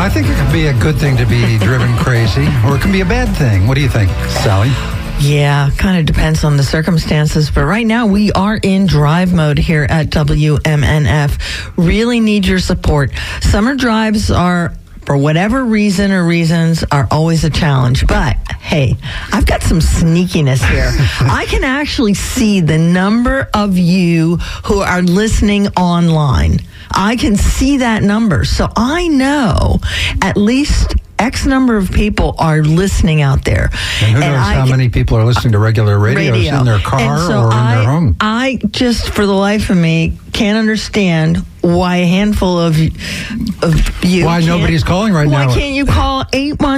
I think it could be a good thing to be driven crazy, or it can be a bad thing. What do you think, Sally? Yeah, kind of depends on the circumstances. But right now, we are in drive mode here at WMNF. Really need your support. Summer drives are, for whatever reason or reasons, are always a challenge. But hey, I've got some sneakiness here. I can actually see the number of you who are listening online. I can see that number. So I know at least X number of people are listening out there. And who knows how many people are listening to regular radios in their car or in their home. I just, for the life of me, can't understand why a handful of you... Why nobody's calling right now. Why can't you call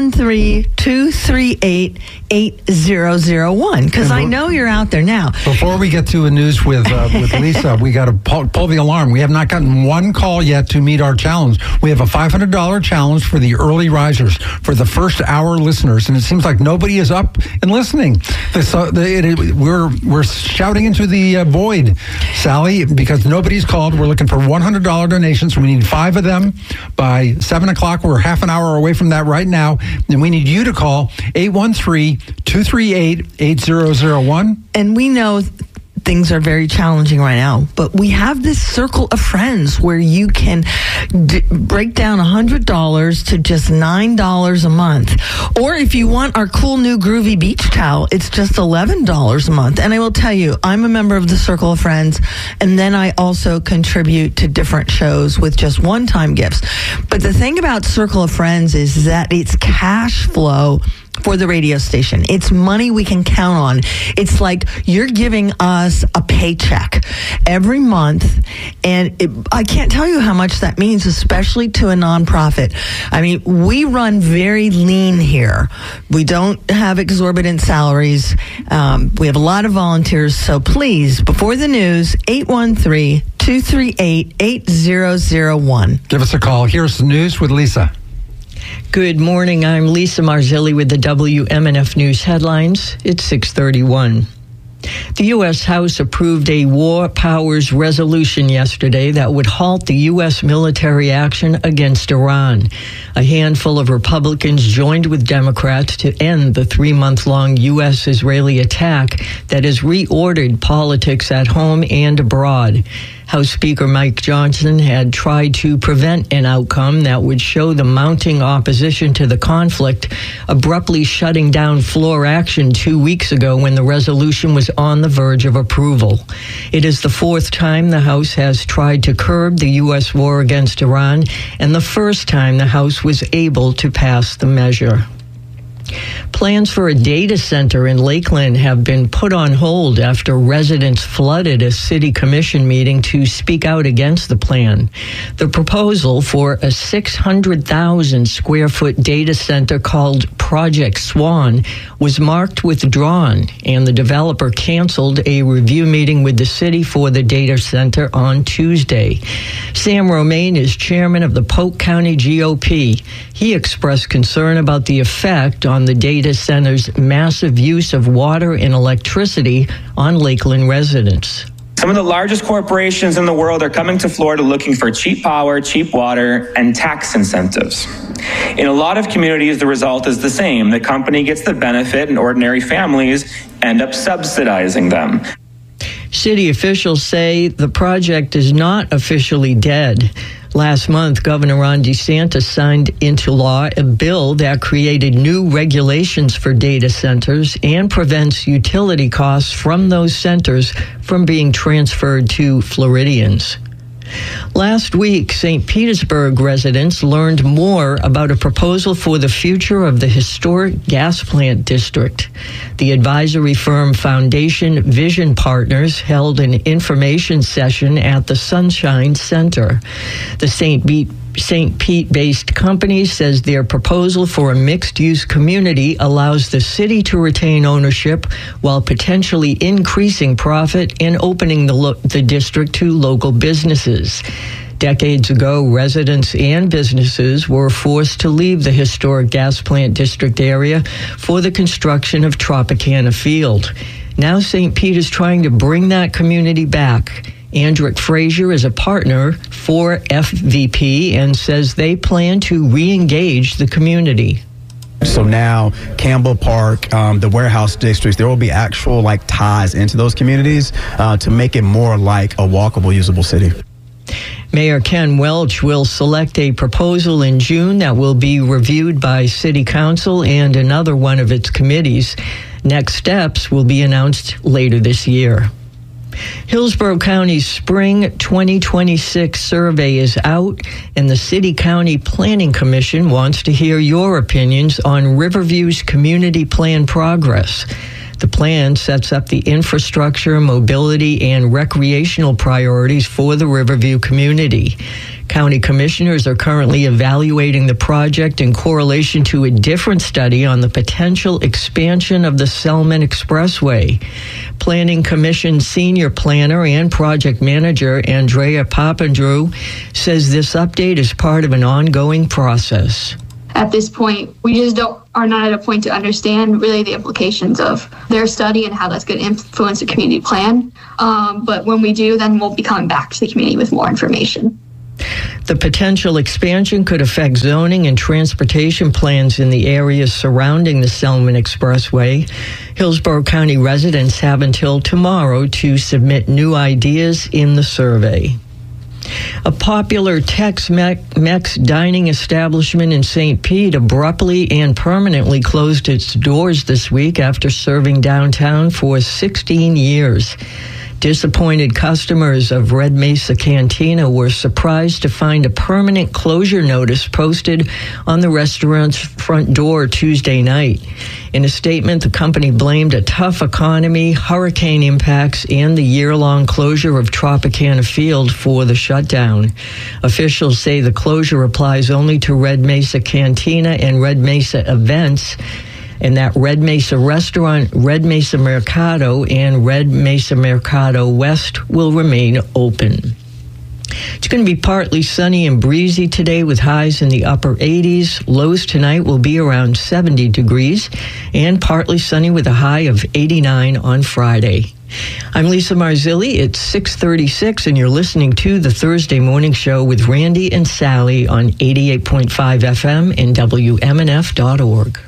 813-238-8001? Because I know you're out there now. Before we get to a news with Lisa, we got to pull the alarm. We have not gotten one call yet to meet our challenge. We have a $500 challenge for the early risers, for the first hour listeners, and it seems like nobody is up and listening. We're shouting into the void, Sally, because nobody's called. We're looking for $100 donations. We need 5 of them by 7 o'clock. We're half an hour away from that right now. And we need you to call 813-238-8001. And we know things are very challenging right now, but we have this circle of friends where you can break down $100 to just $9 a month. Or if you want our cool new groovy beach towel, it's just $11 a month. And I will tell you, I'm a member of the Circle of Friends, and then I also contribute to different shows with just one-time gifts. But the thing about Circle of Friends is that it's cash flow for the radio station. It's money we can count on. It's like you're giving us a paycheck every month, and I can't tell you how much that means, especially to a nonprofit. I mean, we run very lean here. We don't have exorbitant salaries. We have a lot of volunteers, so please, before the news, 813-238-8001. Give us a call. Here's the news with Lisa. Good morning. I'm Lisa Marzilli with the WMNF News headlines. It's 6:31. The U.S. House approved a war powers resolution yesterday that would halt the U.S. military action against Iran. A handful of Republicans joined with Democrats to end the 3-month-long U.S.-Israeli attack that has reordered politics at home and abroad. House Speaker Mike Johnson had tried to prevent an outcome that would show the mounting opposition to the conflict, abruptly shutting down floor action 2 weeks ago when the resolution was on the verge of approval. It is the 4th time the House has tried to curb the U.S. war against Iran, and the first time the House was able to pass the measure. Plans for a data center in Lakeland have been put on hold after residents flooded a city commission meeting to speak out against the plan. The proposal for a 600,000 square foot data center called Project Swan was marked withdrawn, and the developer canceled a review meeting with the city for the data center on Tuesday. Sam Romaine is chairman of the Polk County GOP. He expressed concern about the effect on the data center's massive use of water and electricity on Lakeland residents. Some of the largest corporations in the world are coming to Florida looking for cheap power, cheap water, and tax incentives. In a lot of communities, the result is the same. The company gets the benefit, and ordinary families end up subsidizing them. City officials say the project is not officially dead. Last month, Governor Ron DeSantis signed into law a bill that created new regulations for data centers and prevents utility costs from those centers from being transferred to Floridians. Last week, St. Petersburg residents learned more about a proposal for the future of the historic gas plant district. The advisory firm Foundation Vision Partners held an information session at the Sunshine Center. The St. Pete-based company says their proposal for a mixed-use community allows the city to retain ownership while potentially increasing profit and opening the district to local businesses. Decades ago, residents and businesses were forced to leave the historic gas plant district area for the construction of Tropicana Field. Now St. Pete is trying to bring that community back. Andrick Frazier is a partner for FVP and says they plan to re-engage the community. So now Campbell Park, the warehouse districts, there will be actual ties into those communities to make it more like a walkable, usable city. Mayor Ken Welch will select a proposal in June that will be reviewed by City Council and another one of its committees. Next steps will be announced later this year. Hillsborough County's spring 2026 survey is out, and the City County Planning Commission wants to hear your opinions on Riverview's community plan progress. The plan sets up the infrastructure, mobility, and recreational priorities for the Riverview community. County commissioners are currently evaluating the project in correlation to a different study on the potential expansion of the Selman Expressway. Planning Commission senior planner and project manager Andrea Papandreou says this update is part of an ongoing process. At this point, we just are not at a point to understand really the implications of their study and how that's going to influence the community plan. But when we do, then we'll be coming back to the community with more information. The potential expansion could affect zoning and transportation plans in the areas surrounding the Selman Expressway. Hillsborough County residents have until tomorrow to submit new ideas in the survey. A popular Tex-Mex dining establishment in St. Pete abruptly and permanently closed its doors this week after serving downtown for 16 years. Disappointed customers of Red Mesa Cantina were surprised to find a permanent closure notice posted on the restaurant's front door Tuesday night. In a statement, the company blamed a tough economy, hurricane impacts, and the year-long closure of Tropicana Field for the shutdown. Officials say the closure applies only to Red Mesa Cantina and Red Mesa Events, and that Red Mesa Restaurant, Red Mesa Mercado, and Red Mesa Mercado West will remain open. It's going to be partly sunny and breezy today with highs in the upper 80s. Lows tonight will be around 70 degrees and partly sunny with a high of 89 on Friday. I'm Lisa Marzilli. It's 6:36 and you're listening to the Thursday Morning Show with Randy and Sally on 88.5 FM and WMNF.org.